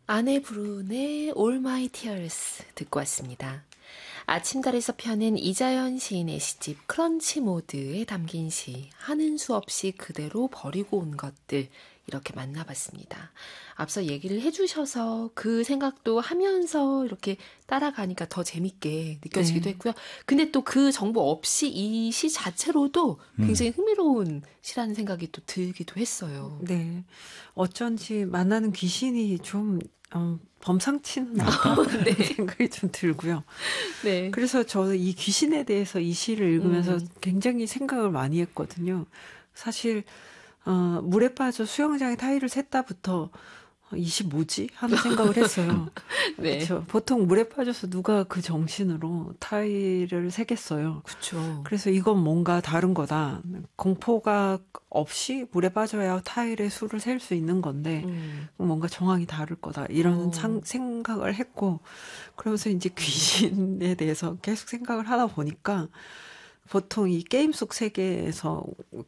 아네 브룬의 All My Tears 듣고 왔습니다. 아침달에서 펴낸 이자연 시인의 시집 크런치 모드에 담긴 시 하는 수 없이 그대로 버리고 온 것들 이렇게 만나봤습니다. 앞서 얘기를 해주셔서 그 생각도 하면서 이렇게 따라가니까 더 재밌게 느껴지기도 네. 했고요. 근데 또 그 정보 없이 이 시 자체로도 굉장히 흥미로운 시라는 생각이 또 들기도 했어요. 네. 어쩐지 만나는 귀신이 좀 범상치는 않다라는 네. 생각이 좀 들고요. 네. 그래서 저는 이 귀신에 대해서 이 시를 읽으면서 굉장히 생각을 많이 했거든요. 사실 물에 빠져 수영장에 타일을 샜다부터 이 시 뭐지? 하는 생각을 했어요. 네. 그렇죠. 보통 물에 빠져서 누가 그 정신으로 타일을 새겠어요. 그쵸. 그래서 이건 뭔가 다른 거다. 공포가 없이 물에 빠져야 타일의 수를 셀 수 있는 건데 뭔가 정황이 다를 거다. 이런 생각을 했고 그러면서 이제 귀신에 대해서 계속 생각을 하다 보니까 보통 이 게임 속 세계에서